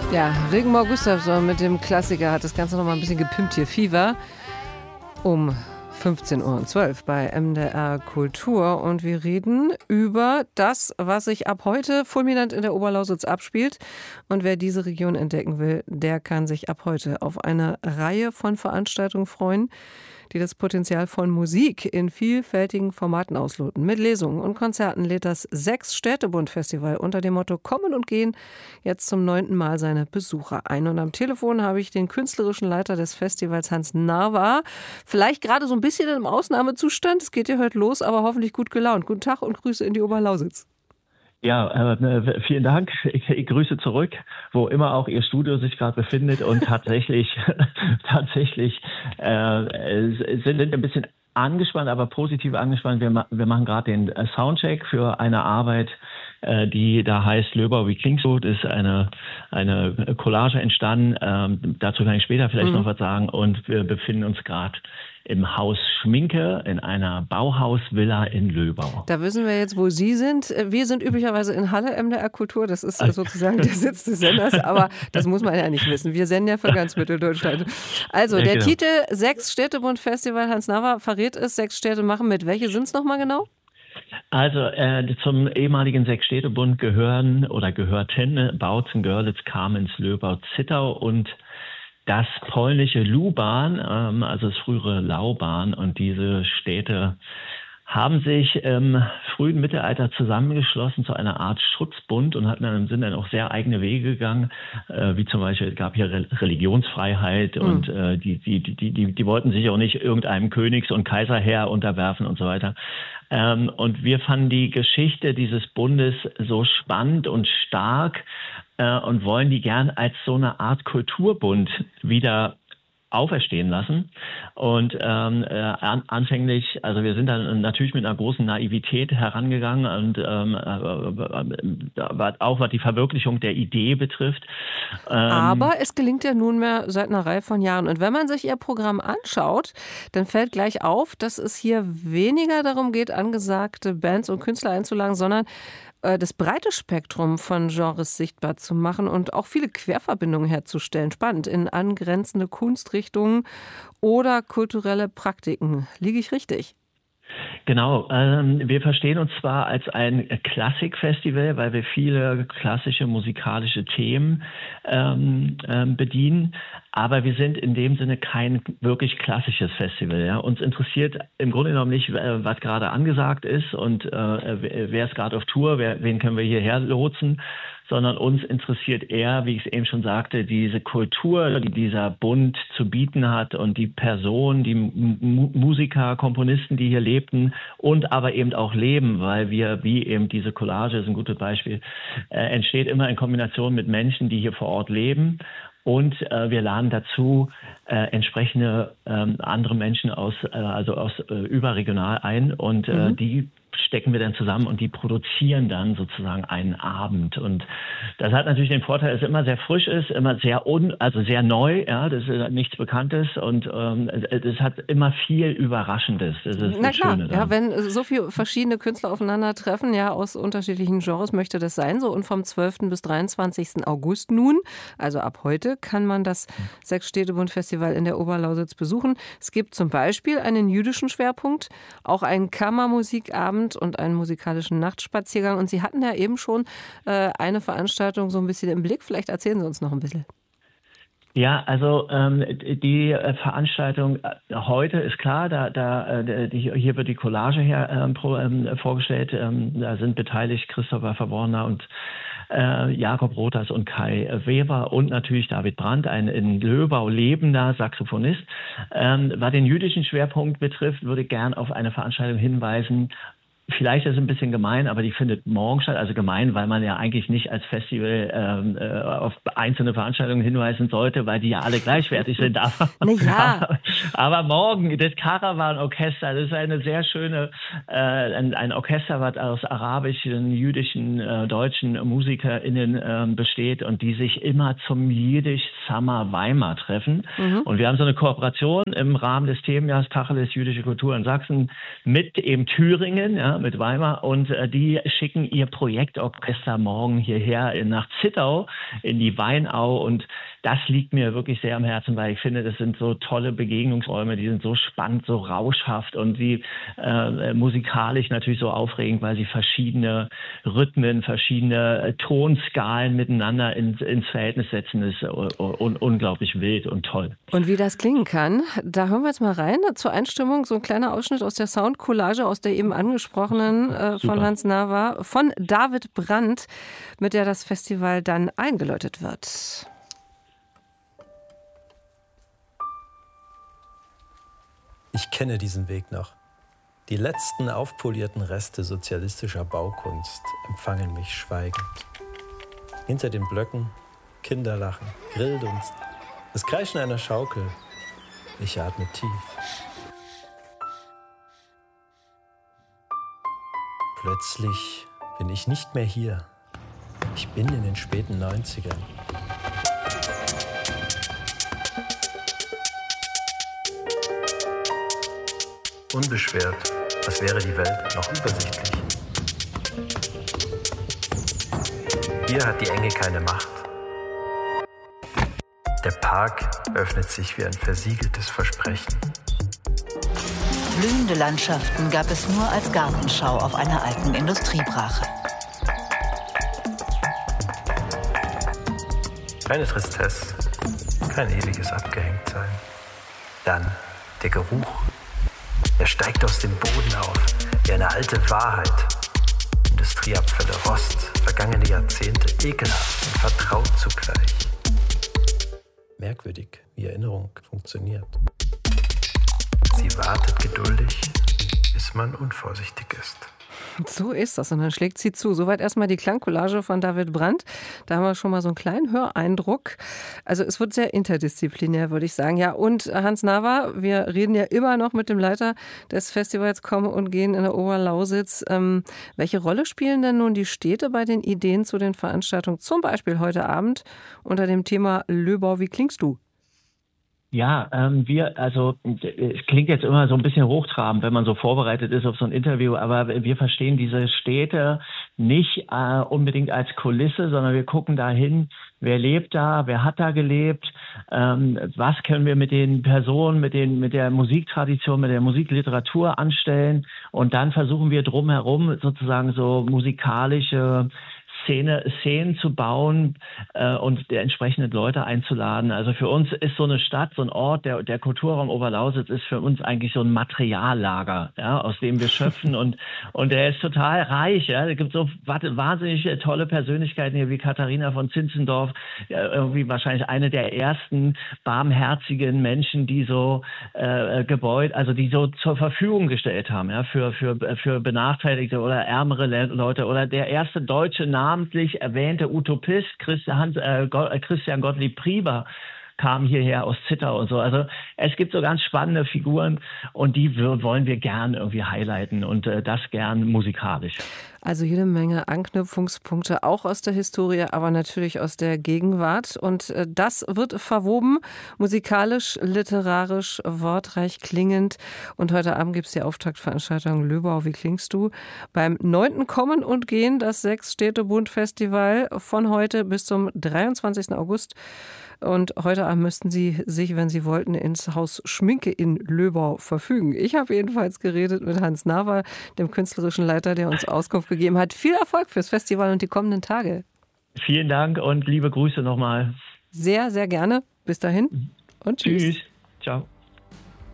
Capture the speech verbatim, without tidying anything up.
Ja, Rigmor Gustafsson mit dem Klassiker hat das Ganze noch mal ein bisschen gepimpt hier. Fever um fünfzehn Uhr zwölf bei M D R Kultur. Und wir reden über das, was sich ab heute fulminant in der Oberlausitz abspielt. Und wer diese Region entdecken will, der kann sich ab heute auf eine Reihe von Veranstaltungen freuen, die das Potenzial von Musik in vielfältigen Formaten ausloten. Mit Lesungen und Konzerten lädt das Sechs-Städte-Bund-Festival unter dem Motto Kommen und Gehen jetzt zum neunten Mal seine Besucher ein. Und am Telefon habe ich den künstlerischen Leiter des Festivals, Hans Narwa. Vielleicht gerade so ein bisschen im Ausnahmezustand. Es geht ja heute los, aber hoffentlich gut gelaunt. Guten Tag und Grüße in die Oberlausitz. Ja, äh, vielen Dank. Ich, ich grüße zurück, wo immer auch Ihr Studio sich gerade befindet. Und tatsächlich, tatsächlich äh, sind wir ein bisschen angespannt, aber positiv angespannt. Wir, ma wir machen gerade den Soundcheck für eine Arbeit, äh, die da heißt Löbau wie Klingsrud. Ist eine, eine Collage entstanden. Ähm, dazu kann ich später vielleicht mhm. noch was sagen. Und wir befinden uns gerade im Haus Schminke in einer Bauhausvilla in Löbau. Da wissen wir jetzt, wo Sie sind. Wir sind üblicherweise in Halle, M D R Kultur. Das ist sozusagen der Sitz des Senders, aber das muss man ja nicht wissen. Wir senden ja für ganz Mitteldeutschland. Also, der ja, genau. Titel Sechs-Städte-Bund-Festival, Hans Narwa verrät es, sechs Städte machen mit. Welche sind es nochmal genau? Also äh, zum ehemaligen Sechs-Städte-Bund gehören oder gehörten Bautzen, Görlitz, Kamenz, Löbau, Zittau und das polnische Luban, ähm, also das frühere Lauban, und diese Städte haben sich im frühen Mittelalter zusammengeschlossen zu einer Art Schutzbund und hatten dann, sind dann auch sehr eigene Wege gegangen, äh, wie zum Beispiel es gab hier Re Religionsfreiheit mhm. und äh, die, die, die, die, die wollten sich auch nicht irgendeinem Königs- und Kaiserheer unterwerfen und so weiter. Ähm, und wir fanden die Geschichte dieses Bundes so spannend und stark, und wollen die gern als so eine Art Kulturbund wieder auferstehen lassen. Und ähm, äh, an, anfänglich, also wir sind dann natürlich mit einer großen Naivität herangegangen und ähm, äh, auch was die Verwirklichung der Idee betrifft. Ähm Aber es gelingt ja nunmehr seit einer Reihe von Jahren. Und wenn man sich Ihr Programm anschaut, dann fällt gleich auf, dass es hier weniger darum geht, angesagte Bands und Künstler einzuladen, sondern das breite Spektrum von Genres sichtbar zu machen und auch viele Querverbindungen herzustellen. Spannend, in angrenzende Kunstrichtungen oder kulturelle Praktiken. Liege ich richtig? Genau, ähm, wir verstehen uns zwar als ein Klassikfestival, weil wir viele klassische musikalische Themen ähm, ähm, bedienen, aber wir sind in dem Sinne kein wirklich klassisches Festival. Ja? Uns interessiert im Grunde genommen nicht, was gerade angesagt ist und äh, wer ist gerade auf Tour, wer, wen können wir hierher lotsen, sondern uns interessiert eher, wie ich es eben schon sagte, diese Kultur, die dieser Bund zu bieten hat und die Personen, die M Musiker, Komponisten, die hier lebten und aber eben auch leben, weil wir, wie eben diese Collage ist ein gutes Beispiel, äh, entsteht immer in Kombination mit Menschen, die hier vor Ort leben. Und äh, wir laden dazu äh, entsprechende ähm, andere Menschen aus, äh, also aus äh, überregional ein und äh, mhm. die stecken wir dann zusammen und die produzieren dann sozusagen einen Abend. Und das hat natürlich den Vorteil, dass es immer sehr frisch ist, immer sehr un, also sehr neu, ja, das ist nichts Bekanntes und ähm, es hat immer viel Überraschendes. Das ist Na das klar, Schöne ja, wenn so viele verschiedene Künstler aufeinandertreffen, ja, aus unterschiedlichen Genres möchte das sein so. Und vom zwölften bis dreiundzwanzigsten August nun, also ab heute, kann man das Sechs-Städte-Bund-Festival in der Oberlausitz besuchen. Es gibt zum Beispiel einen jüdischen Schwerpunkt, auch einen Kammermusikabend und einen musikalischen Nachtspaziergang. Und Sie hatten ja eben schon äh, eine Veranstaltung so ein bisschen im Blick. Vielleicht erzählen Sie uns noch ein bisschen. Ja, also ähm, die äh, Veranstaltung äh, heute ist klar, da, da äh, die, hier wird die Collage her ähm, pro, ähm, vorgestellt. Ähm, da sind beteiligt Christopher Verworner und äh, Jakob Rothers und Kai Weber und natürlich David Brandt, ein in Löbau lebender Saxophonist. Ähm, was den jüdischen Schwerpunkt betrifft, würde ich gern auf eine Veranstaltung hinweisen. Vielleicht ist es ein bisschen gemein, aber die findet morgen statt. Also gemein, weil man ja eigentlich nicht als Festival ähm, äh, auf einzelne Veranstaltungen hinweisen sollte, weil die ja alle gleichwertig sind. Aber, ja. aber, aber morgen, das Karawan-Orchester, das ist eine sehr schöne, äh, ein, ein Orchester, was aus arabischen, jüdischen, äh, deutschen MusikerInnen äh, besteht und die sich immer zum Jiddisch Summer Weimar treffen. Mhm. Und wir haben so eine Kooperation im Rahmen des Themenjahres Tacheles Jüdische Kultur in Sachsen mit eben Thüringen, ja, ja, mit Weimar. Und äh, die schicken ihr Projektorchester morgen hierher in, nach Zittau in die Weinau. Und das liegt mir wirklich sehr am Herzen, weil ich finde, das sind so tolle Begegnungsräume, die sind so spannend, so rauschhaft und sie äh, musikalisch natürlich so aufregend, weil sie verschiedene Rhythmen, verschiedene äh, Tonskalen miteinander ins, ins Verhältnis setzen. Das ist uh, un- unglaublich wild und toll. Und wie das klingen kann, da hören wir jetzt mal rein. Zur Einstimmung so ein kleiner Ausschnitt aus der Soundcollage, aus der eben angesprochenen äh, von Hans Nawa, von David Brandt, mit der das Festival dann eingeläutet wird. Ich kenne diesen Weg noch. Die letzten aufpolierten Reste sozialistischer Baukunst empfangen mich schweigend. Hinter den Blöcken Kinderlachen, Grilldunst, das Kreischen einer Schaukel. Ich atme tief. Plötzlich bin ich nicht mehr hier. Ich bin in den späten neunzigern. Unbeschwert, als wäre die Welt noch übersichtlich. Hier hat die Enge keine Macht. Der Park öffnet sich wie ein versiegeltes Versprechen. Blühende Landschaften gab es nur als Gartenschau auf einer alten Industriebrache. Keine Tristesse, kein ewiges Abgehängtsein. Dann der Geruch. Er steigt aus dem Boden auf, wie eine alte Wahrheit. Industrieabfälle, Rost, vergangene Jahrzehnte, ekelhaft und vertraut zugleich. Merkwürdig, wie Erinnerung funktioniert. Sie wartet geduldig, bis man unvorsichtig ist. So ist das und dann schlägt sie zu. Soweit erstmal die Klangcollage von David Brandt. Da haben wir schon mal so einen kleinen Höreindruck. Also es wird sehr interdisziplinär, würde ich sagen. Ja, und Hans Nawa, wir reden ja immer noch mit dem Leiter des Festivals Kommen und Gehen in der Oberlausitz. Ähm, welche Rolle spielen denn nun die Städte bei den Ideen zu den Veranstaltungen? Zum Beispiel heute Abend unter dem Thema Löbau, wie klingst du? Ja, ähm, wir, also es klingt jetzt immer so ein bisschen hochtrabend, wenn man so vorbereitet ist auf so ein Interview, aber wir verstehen diese Städte nicht äh, unbedingt als Kulisse, sondern wir gucken dahin, wer lebt da, wer hat da gelebt, ähm, was können wir mit den Personen, mit den, mit der Musiktradition, mit der Musikliteratur anstellen und dann versuchen wir drumherum sozusagen so musikalische Szene, Szenen zu bauen äh, und der entsprechenden Leute einzuladen. Also für uns ist so eine Stadt, so ein Ort, der, der Kulturraum Oberlausitz ist für uns eigentlich so ein Materiallager, ja, aus dem wir schöpfen und, und der ist total reich. Ja. Es gibt so wahnsinnig tolle Persönlichkeiten hier wie Katharina von Zinzendorf, ja, irgendwie wahrscheinlich eine der ersten barmherzigen Menschen, die so äh, Gebäude, also die so zur Verfügung gestellt haben, ja, für, für, für benachteiligte oder ärmere Leute oder der erste deutsche Name namentlich erwähnte Utopist Christian, äh, Christian Gottlieb Prieber kam hierher aus Zittau und so. Also es gibt so ganz spannende Figuren und die wollen wir gern irgendwie highlighten und äh, das gern musikalisch. Also jede Menge Anknüpfungspunkte auch aus der Historie, aber natürlich aus der Gegenwart. Und das wird verwoben, musikalisch, literarisch, wortreich klingend. Und heute Abend gibt es die Auftaktveranstaltung Löbau, wie klingst du? Beim neunten Kommen und Gehen, das Sechs-Städte-Bund-Festival von heute bis zum dreiundzwanzigsten August. Und heute Abend müssten Sie sich, wenn Sie wollten, ins Haus Schminke in Löbau verfügen. Ich habe jedenfalls geredet mit Hans Nawa, dem künstlerischen Leiter, der uns Auskunft gegeben hat. Viel Erfolg fürs Festival und die kommenden Tage. Vielen Dank und liebe Grüße nochmal. Sehr, sehr gerne. Bis dahin und tschüss. Tschüss. Ciao.